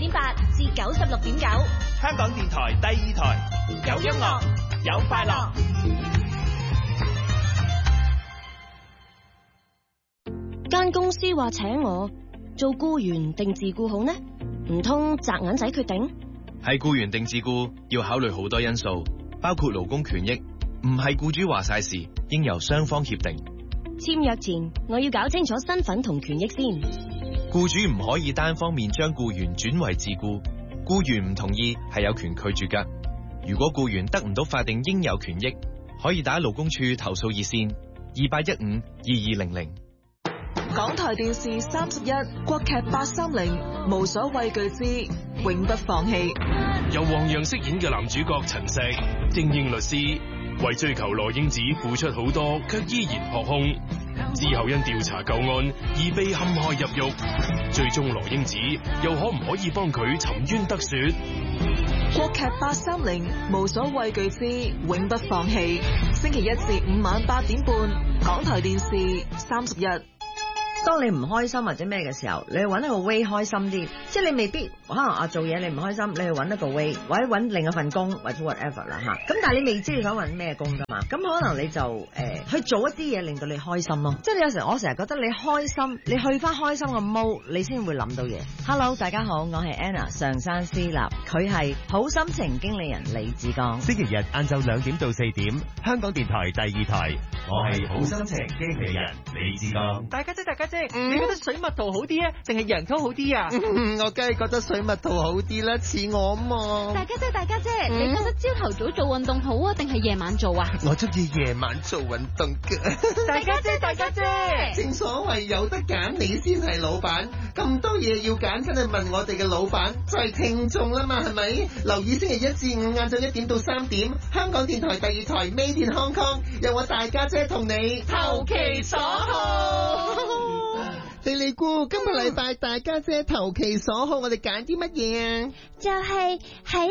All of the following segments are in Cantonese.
88至96.9， 香港電台第2台，有音樂，有快樂。 間公司話請我做僱員定自僱好呢？唔通擲銀仔決定？ 係僱員定自僱要考慮好多因素，包括勞工權益，唔係僱主話晒事，應由雙方協定。 簽約前我要搞清楚身份同權益先。 僱主唔可以單方面將僱員轉為自僱，僱員唔同意係有權拒絕㗎。如果僱員得唔到法定應有權益，可以打勞工處投訴熱線28152200。 港台電視31國劇830，無所畏懼之永不放棄。 由黃洋飾演嘅男主角陳碩，精英律師，為追求羅英子付出好多，卻依然學空。之後因調查舊案而被陷害入獄，最終羅英子又可唔可以幫佢沉冤得雪？ 國劇830，無所畏懼之永不放棄。星期1至5晚8點半，港台電視31。 當你唔開心或者咩嘅時候，你去揾一個 way 開心啲，即係你未必可能做嘢你唔開心，你去揾一個 way 或者揾另一份工或者 whatever 啦嚇。咁但係你未知你想揾咩工噶嘛，咁可能你就去做一啲嘢令到你開心咯。即係有時我成日覺得你開心，你去翻開心嘅 mode，你先會諗到嘢。Hello， 大家好，我係 Anna 上山思立，佢係好心情經理人李志剛。 星期日晏晝2點到4點，香港電台第2台，我係好心情經理人李志剛。 大家姐，你覺得水蜜桃好啲啊，定係洋蔥好啲啊？ 我梗係覺得水蜜桃好啲啦，似我嘛。 大家姐，你覺得朝頭早做運動好啊，定係夜晚做啊？ 我中意夜晚做運動㗎。 大家姐， 正所謂有得揀，你先係老闆。咁多嘢要揀，真係問我哋嘅老闆，就係聽眾啦嘛，係咪？留意星期1至5晏晝1點到3點，香港電台第2台 Made in Hong Kong，有我大家姐同你投其所好。莉莉姑，今個禮拜大家姐投其所好，我哋揀啲乜嘢啊？ 就係喺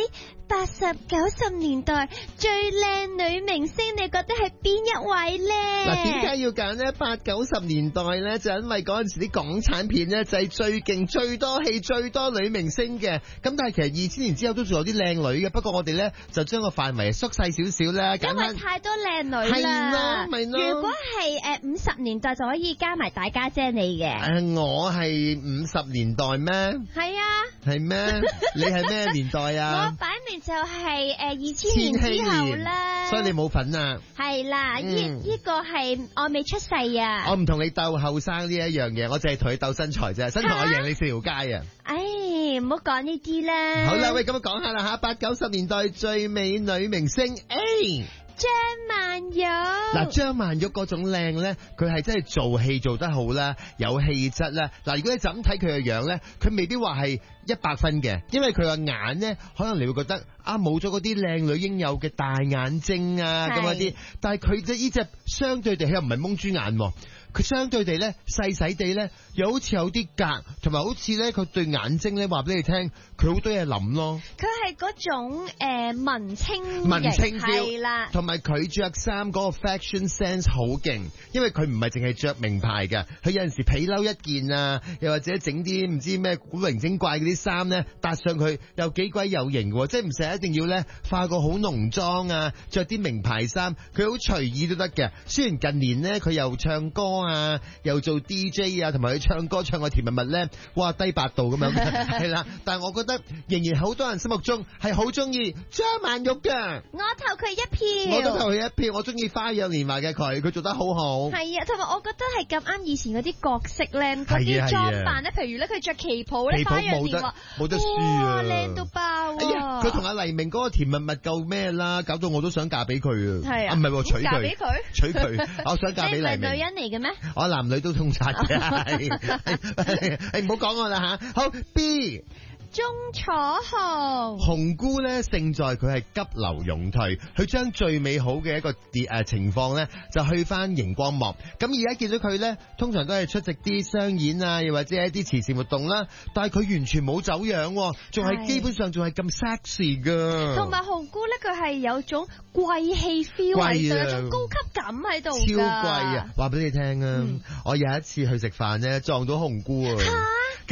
80、90年代最靚女明星，你覺得係邊一位咧？ 嗱，點解要揀呢？80、90年代咧，就因為嗰陣時啲港產片咧就係最勁、最多戲、最多女明星嘅。咁但係其實2000年之後都仲有啲靚女嘅，不過我哋咧就將個範圍縮細少少啦。 因為太多靚女啦。 係咯，咪咯。 如果係50年代就可以加埋大家姐你嘅。 我係50年代咩？ 係啊。 係咩？你係咩年代啊？ 我擺明就係2000年之後啦。 所以你冇份啊？ 係啦，呢個係我未出世啊。 我唔同你鬥後生呢一樣嘢，我淨係同你鬥身材啫。身材我贏你4條街啊！ 唉，唔好講呢啲啦。 好啦，喂，咁樣講下啦吓，80、90年代最美女明星 A。 張曼玉嗱，張曼玉嗰種靚咧，佢係真係做戲做得好啦，有氣質啦。嗱，如果你就咁睇佢嘅樣咧，佢未必話係100分嘅，因為佢個眼咧，可能你會覺得冇咗嗰啲靚女應有嘅大眼睛啊咁嗰啲，但係佢呢隻相對地又唔係蒙豬眼，佢相對地咧細細地咧，又好似有啲格，同埋好似咧佢對眼睛咧話俾你聽，佢好多嘢諗咯。佢係嗰種文青係啦，同埋佢着衫嗰個 fashion sense 好勁，因為佢唔係淨係着名牌嘅，佢有陣時皮褸一件啊，又或者整啲唔知咩古靈精怪嗰啲衫咧，搭上佢又幾鬼有型嘅，即係唔使一定要咧化個好濃妝啊，着啲名牌衫，佢好隨意都得嘅。雖然近年咧佢又唱歌啊，又做 DJ 啊，同埋佢唱歌唱個甜蜜蜜咧，哇低八度咁樣係啦。但係我覺得仍然好多人心目中係好中意張曼玉嘅。 我投佢一票， 我都投佢一票。我中意花樣年華嘅佢做得好好。 係啊，同埋我覺得係咁啱以前嗰啲角色咧，嗰啲裝扮咧，譬如咧佢着旗袍咧，花樣年華冇得輸啊， 靚到爆啊！ 佢同阿黎明嗰個甜蜜蜜夠咩啦？搞到我都想嫁俾佢啊！ 係啊， 唔係娶佢， 嫁俾佢， 娶佢，我想嫁俾黎明。 你係女人嚟嘅咩？ 我男女都通殺嘅，唔好講我啦吓。好 B。 鐘楚紅， 紅姑咧勝在佢係急流勇退，佢將最美好嘅一個情況咧就去翻熒光幕。咁而家見到佢咧，通常都係出席啲商演啊，又或者一啲慈善活動啦。但係佢完全冇走樣，仲係基本上仲係咁 sexy 噶。 同埋紅姑咧，佢係有種貴氣 feel 喺度，有種高級感喺度。 超貴啊！話俾你聽啊，我有一次去食飯咧，撞到紅姑啊。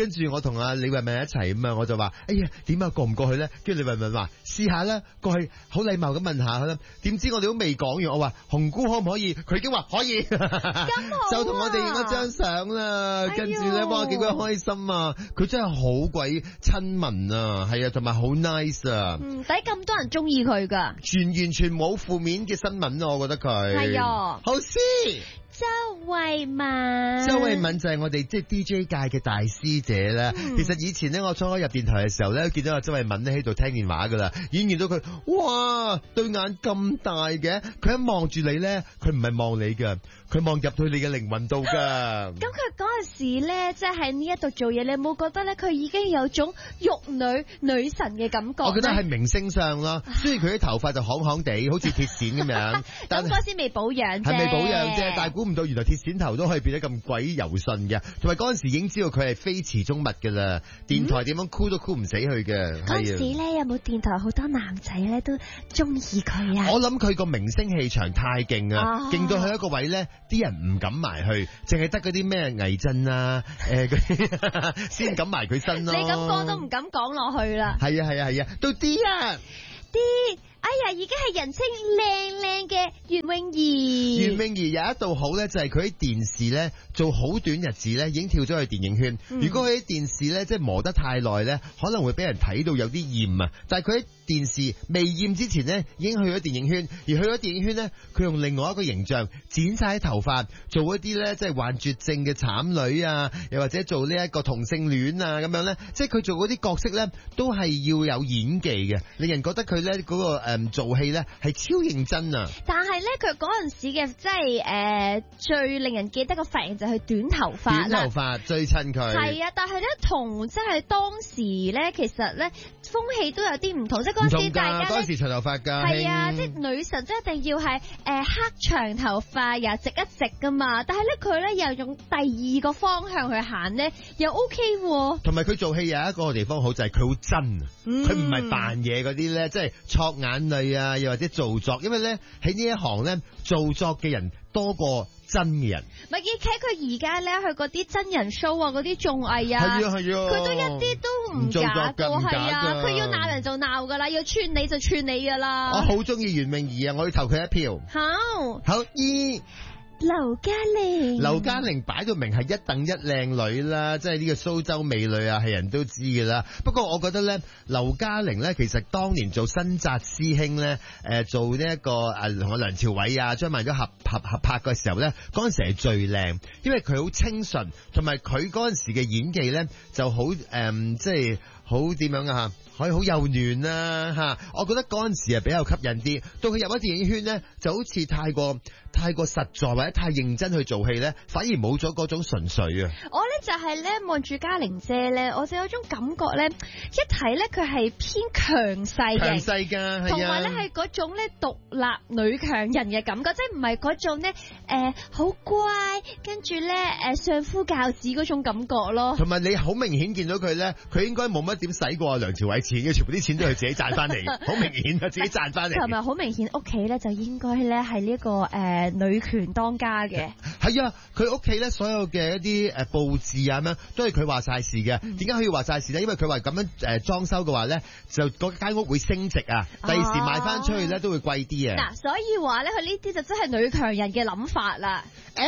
跟住我同阿李慧敏一齊咁啊，我就話：哎呀，點啊過唔過去咧？跟住李慧敏話：試下啦，過去好禮貌咁問下佢啦。點知我哋都未講完，我話紅姑可唔可以？佢已經話可以，就同我哋影咗張相啦。跟住咧，哇，幾鬼開心啊！佢真係好鬼親民啊，係啊，同埋好 nice 啊。 唔使咁多人中意佢噶， 完全冇負面嘅新聞啊！我覺得佢係啊， 好師。 周慧敏就係我哋即係 DJ 界嘅大師姐啦。其實以前咧，我初入電台嘅時候咧，見到阿周慧敏咧喺度聽電話噶啦，已經見到佢，哇，對眼咁大嘅，佢一望住你咧，佢唔係望你噶，佢望入去你嘅靈魂度噶。 咁佢嗰陣時咧，即係喺呢一度做嘢，你有冇覺得咧，佢已經有種玉女神嘅感覺？ 我覺得係明星相咯，雖然佢啲頭髮就響響地，好似鐵線咁樣，但嗰時未保養啫， 係未保養啫，但係估唔到原來鐵線頭都可以變得咁鬼柔順嘅，同埋嗰陣時已經知道佢係非池中物噶啦，電台點樣箍都箍唔死佢嘅。 嗰陣時咧，有冇電台好多男仔咧都中意佢啊？ 我諗佢個明星氣場太勁啊，勁到去一個位咧，啲人唔敢埋去，淨係得嗰啲咩魏震啊，先敢埋佢身咯。 你咁講都唔敢講落去啦。 係啊，到啲啊。 哎呀，已經係人稱靚嘅袁詠儀。 袁詠儀有一度好咧，就係佢喺電視咧做好短日子咧，已經跳咗去電影圈。如果佢喺電視咧即係磨得太耐咧，可能會俾人睇到有啲厭啊。但係佢喺電視未厭之前咧，已經去咗電影圈。而去咗電影圈咧，佢用另外一個形象剪晒頭髮，做一啲咧即係患絕症嘅慘女啊，又或者做呢一個同性戀啊咁樣咧。即係佢做嗰啲角色咧，都係要有演技嘅，令人覺得佢咧嗰個做戲咧係超認真啊！ 但係咧，佢嗰陣時嘅即係最令人記得個髮型就係短頭髮啦。 短頭髮最親佢。 係啊，但係咧同即係當時咧，其實咧風氣都有啲唔同，即係嗰陣時大家嗰陣時長頭髮㗎。 係啊，即係女神即係一定要係黑長頭髮又直一直㗎嘛。但係咧佢咧又用第二個方向去行咧，又 OK 喎。 同埋佢做戲有一個地方好就係佢好真啊！佢唔係扮嘢嗰啲咧，即係戳眼淚啊，又或者做作，因為咧喺呢一行咧做作嘅人多過真嘅人。 咪而且佢而家咧去嗰啲真人 show 啊，嗰啲綜藝啊， 係啊， 佢都一啲都唔假噶，係啊，佢要鬧人就鬧噶啦，要串你就串你噶啦。 我好中意袁詠儀啊，我要投佢一票。好二。 劉嘉玲擺到明係一等一靚女啦，即係呢個蘇州美女啊，係人都知㗎啦。不過我覺得咧，劉嘉玲咧其實當年做新紮師兄咧，做呢一個同阿梁朝偉啊、張曼玉合拍嘅時候咧，嗰陣時係最靚，因為佢好清純，同埋佢嗰陣時嘅演技咧就好即係好點樣啊？可以好幼嫩啦嚇，我覺得嗰陣時係比較吸引啲。到佢入咗電影圈咧，就好似太過實在或者太認真去做戲咧，反而冇咗嗰種純粹啊！ 我咧就係咧望住嘉玲姐咧，我就有種感覺咧，一睇咧佢係偏強勢㗎， 同埋咧係嗰種咧獨立女強人嘅感覺，即係唔係嗰種咧好乖，跟住咧相夫教子嗰種感覺咯。 同埋你好明顯見到佢咧，佢應該冇乜點使過梁朝偉錢嘅，全部啲錢都係自己賺翻嚟，好明顯啊，自己賺翻嚟。 同埋好明顯屋企咧就應該咧係呢個女權當家嘅。 係啊，佢屋企咧所有嘅一啲佈置啊咁樣，都係佢話晒事嘅。點解可以話晒事咧？因為佢話咁樣裝修嘅話咧，就嗰間屋會升值啊，第時賣翻出去咧都會貴啲啊。 嗱，所以話咧佢呢啲就真係女強人嘅諗法啦。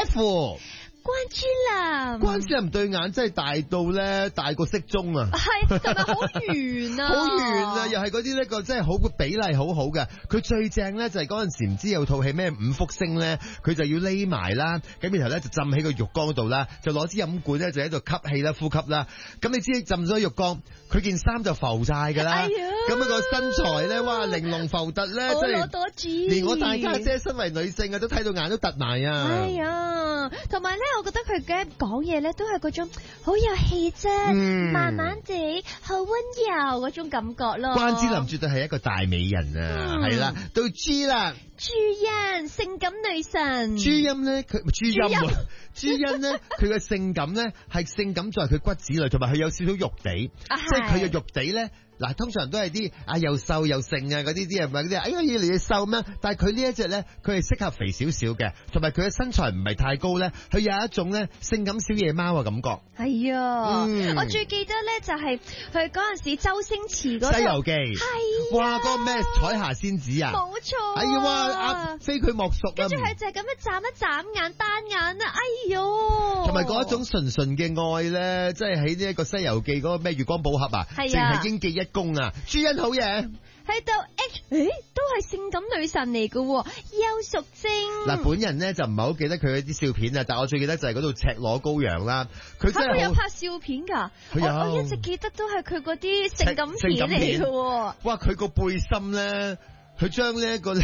F。 關之琳對眼真係大到咧，大過適中啊！ 係，同埋好圓啊， 好圓啊！又係嗰啲呢個真係好比例好好嘅。佢最正咧就係嗰陣時唔知有套戲咩五福星咧，佢就要匿埋啦，咁然後咧就浸喺個浴缸度啦，就攞支飲管咧就喺度吸氣啦、呼吸啦。咁你知浸咗浴缸，佢件衫就浮晒㗎啦。咁樣個身材咧，哇，玲瓏浮凸咧，真係連我大家姐身為女性啊，都睇到眼都凸埋啊！ 哎呀，同埋咧。我覺得佢嘅講嘢咧都係嗰種好有氣質，慢慢地好溫柔嗰種感覺咯。 關之琳絕對係一個大美人啊，係啦，到 G 啦， 朱茵性感女神。 朱茵咧，朱茵咧，佢嘅性感咧係性感在佢骨子裏，同埋佢有少少肉地，即係佢嘅肉地咧嗱，通常都係啲又瘦又剩啊嗰啲係咪嗰啲？哎呀，越嚟越瘦咩？但係佢呢一隻咧，佢係適合肥少少嘅，同埋佢嘅身材唔係太高咧，佢有一種咧性感小野貓嘅感覺。 係啊，我最記得咧就係佢嗰陣時周星馳嗰《 西遊記》 係哇，嗰個咩彩霞仙子啊， 冇錯， 哎呀哇，非佢莫屬啊！ 跟住佢就係咁樣眨一眨眼單眼啊，哎喲！ 同埋嗰一種純純嘅愛咧，即係喺呢一個《西遊記》嗰個咩月光寶盒啊，淨係應記一功啊，朱茵好嘢。 喺度都係性感女神嚟嘅，邱淑貞。 嗱，本人咧就唔係好記得佢啲笑片啊，但係我最記得就係嗰度赤裸羔羊啦。佢真係有拍笑片㗎，我一直記得都係佢嗰啲性感片嚟嘅。 哇！佢個背心咧。佢將呢一個做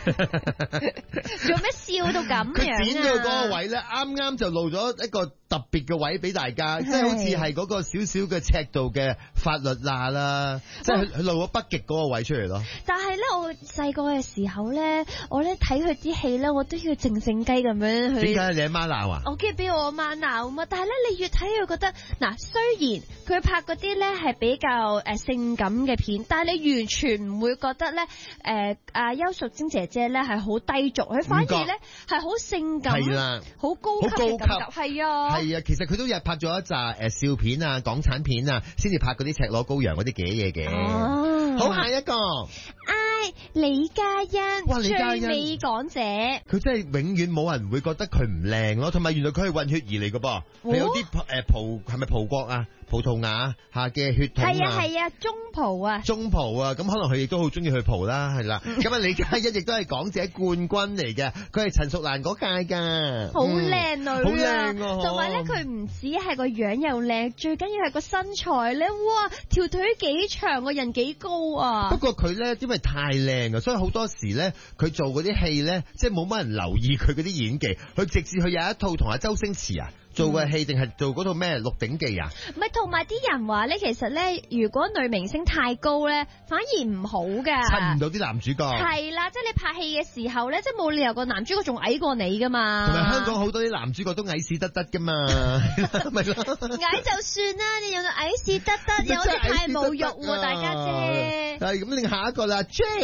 咩笑到咁樣啊？ 佢剪到嗰個位咧，啱啱就露咗一個特別嘅位俾大家，即係好似係嗰個少少嘅尺度嘅法律罅啦，即係佢露咗北極嗰個位出嚟咯。 但係咧，我細個嘅時候咧，我咧睇佢啲戲咧，我都要靜靜雞咁樣去。 點解你阿媽鬧啊？ 我驚俾我阿媽鬧啊嘛！但係咧，你越睇越覺得嗱，雖然佢拍嗰啲咧係比較性感嘅片，但係你完全唔會覺得咧阿邱淑貞姐姐咧係好低俗，佢反而咧係好性感，係啦，好高級嘅感覺，係啊， 係啊，其實佢都有拍咗一紮笑片啊、港產片啊，先至拍嗰啲赤裸羔羊嗰啲嘅嘢嘅。哦，好，下一個， 李嘉欣， 哇，李嘉欣最美港姐， 佢真係永遠冇人會覺得佢唔靚咯，同埋原來佢係混血兒嚟嘅噃，係有啲係咪葡國啊？葡萄牙下嘅血統係啊，中葡啊， 咁可能佢亦都好中意去葡啦，係啦。咁啊，李嘉欣亦都係港姐冠軍嚟嘅，佢係陳淑蘭嗰屆噶， 好靚女啊， 好靚啊， 同埋咧佢唔止係個樣又靚，最緊要係個身材咧，哇，條腿幾長，個人幾高啊。 不過佢咧因為太靚啊，所以好多時咧佢做嗰啲戲咧，即係冇乜人留意佢嗰啲演技，佢直至佢有一套同阿周星馳啊做嘅戲，定係做嗰套咩《鹿鼎記》啊？ 唔係，同埋啲人話咧，其實咧，如果女明星太高咧，反而唔好噶， 襯唔到啲男主角。 係啦，即係你拍戲嘅時候咧，即係冇理由個男主角仲矮過你噶嘛。 同埋香港好多啲男主角都矮屎得得噶嘛，咪咯。 矮就算啦，你用到矮屎得得，有啲太侮辱喎，大家姐。 係咁，另下一個啦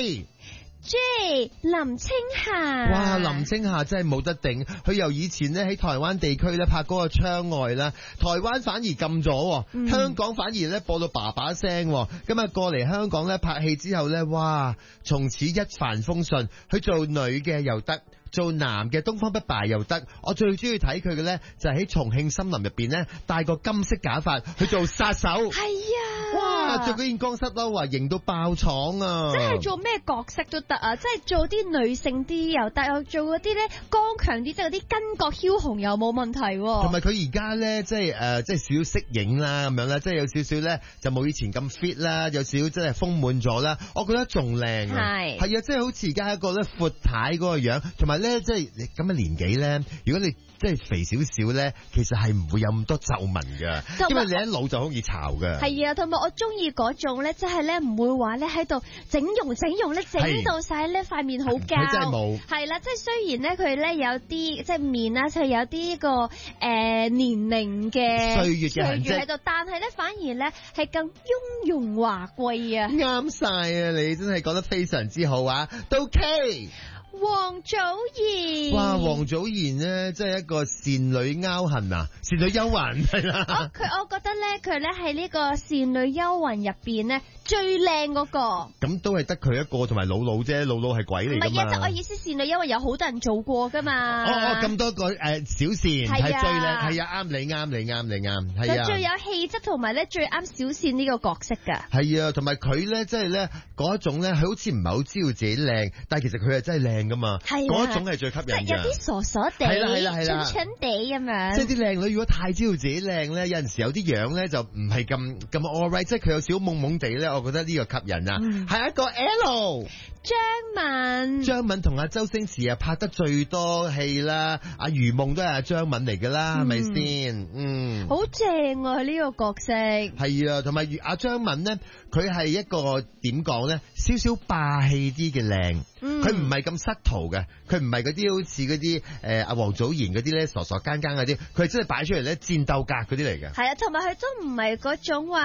J 林青霞， 哇，林青霞真係冇得頂，佢由以前咧喺台灣地區咧拍嗰個窗外啦，台灣反而禁咗，香港反而咧播到叭叭聲，咁啊過嚟香港咧拍戲之後咧，哇，從此一帆風順，佢做女嘅又得。做男嘅東方不敗又得，我最中意睇佢嘅咧就係喺重慶森林入邊咧戴個金色假髮去做殺手， 係啊， 哇，着嗰件光濕褸啊，型到爆廠啊！ 即係做咩角色都得啊，即係做啲女性啲又得，又做嗰啲咧剛強啲，即係嗰啲巾幗梟雄又冇問題。 同埋佢而家咧即係即係少少適應啦咁樣啦，即係有少少咧就冇以前咁 fit 啦，有少少真係豐滿咗啦，我覺得仲靚啊，係啊，即係好似而家一個咧闊太嗰個樣，同埋咧即係你咁嘅年紀咧，如果你即係肥少少咧，其實係唔會有咁多皺紋噶，因為你一老就好易巢噶。 係啊，同埋我中意嗰種咧，即係咧唔會話咧喺度整容咧，整到晒咧塊面好膠。 佢真係冇。係啦，即係雖然咧佢咧有啲即係面啦，就有啲個年齡嘅歲月喺度，但係咧反而咧係更雍容華貴啊！ 啱晒啊！你真係講得非常之好啊！都 OK。 王祖賢， 哇！王祖賢呢，真係一個倩女幽魂啊，倩女幽魂係啦。 我覺得咧，佢咧喺呢個倩女幽魂入邊咧最靚嗰個。咁都係得佢一個，同埋姥姥啫，姥姥係鬼嚟噶嘛。 唔係，即係我意思，倩女幽魂有好多人做過噶嘛。 咁多個小倩係最靚，係啊，啱你，係啊。 最有氣質同埋咧最啱小倩呢個角色噶。 係啊，同埋佢咧，即係咧嗰一種咧，佢好似唔係好知道自己靚，但係其實佢係真係靚噶嘛。嗰一種係最吸引嘅。 有啲傻傻地，蠢蠢地咁樣。 即係啲靚女如果太知道自己靚咧，有陣時有啲樣咧就唔係咁 all right， 即係佢有少少懵懵地咧，我覺得呢個吸引啊。係一個 L。張敏同阿周星馳啊拍得最多戲啦，阿如夢都係阿張敏嚟噶啦，係咪先？好正啊呢個角色。 係啊，同埋阿張敏呢，佢係一個點講咧，少少霸氣啲嘅靚，佢唔係咁失途嘅，佢唔係嗰啲好似嗰啲阿王祖賢嗰啲咧傻傻更更嗰啲，佢真係擺出嚟咧戰鬥格嗰啲嚟嘅。 係啊，同埋佢都唔係嗰種話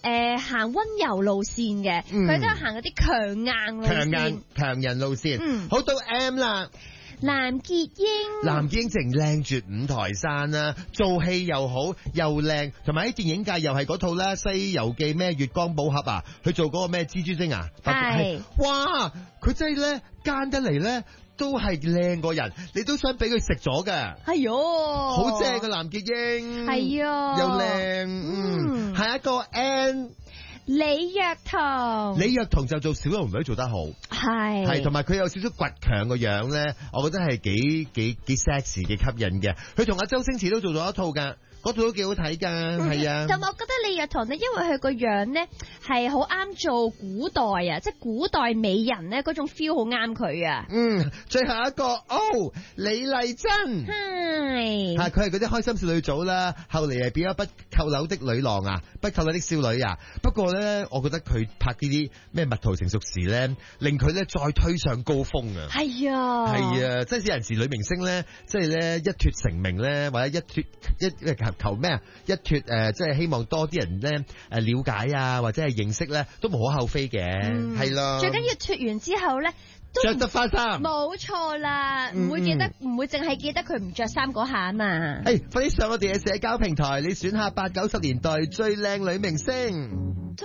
行溫柔路線嘅，佢都係行嗰啲強硬路線。 強人路線。好到 M 啦。 藍潔瑛， 藍潔瑛淨靚絕五台山啦，做戲又好又靚，同埋喺電影界又係嗰套啦《西遊記》咩月光寶盒啊，佢做嗰個咩蜘蛛精啊，係，哇，佢真係咧奸得嚟咧，都係靚個人，你都想俾佢食咗㗎。 係喲， 好正嘅藍潔瑛， 係啊， 又靚，下一個 N。 李若彤， 李若彤就做小龍女做得好，係同埋佢有少少倔強個樣咧，我覺得係幾 sexy 幾吸引嘅。佢同阿周星馳都做咗一套㗎。嗰套都幾好睇噶，係啊。 同埋我覺得李若彤呢，因為佢個樣咧係好啱做古代啊，即係古代美人咧嗰種 feel 好啱佢啊。 最後一個李麗珍，係佢係嗰啲開心少女組啦，後嚟係變咗不扣鈕的女郎啊，不扣鈕的少女啊。不過咧，我覺得佢拍呢啲咩蜜桃成熟時咧，令佢咧再推上高峰啊。 係啊， 即係有陣時女明星咧，即係咧一脱成名咧，或者求咩啊？一脱即係希望多啲人咧了解啊，或者係認識咧，都無可厚非嘅，係咯。 最緊要脱完之後咧， 着得翻衫， 冇錯啦，唔會淨係記得佢唔着衫嗰下啊嘛。 快啲上我哋嘅社交平台，你選下80、90年代最靚女明星。